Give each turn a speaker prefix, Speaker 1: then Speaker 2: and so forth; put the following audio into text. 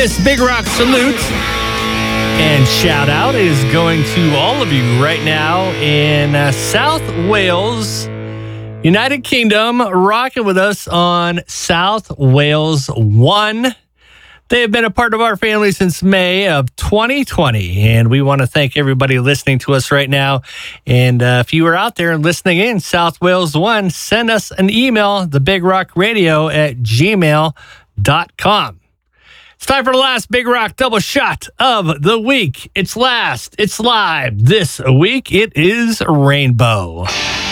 Speaker 1: This Big Rock salute and shout out is going to all of you right now in South Wales, United Kingdom, rocking with us on South Wales 1. They have been a part of our family since May of 2020, and we want to thank everybody listening to us right now. And if you are out there listening in South Wales 1, send us an email, thebigrockradio@gmail.com. It's time for the last Big Rock double shot of the week. It's last. It's live. This week, it is Rainbow.